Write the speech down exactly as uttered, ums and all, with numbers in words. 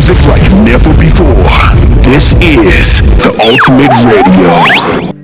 music like never before. This is the Ultimate Radio.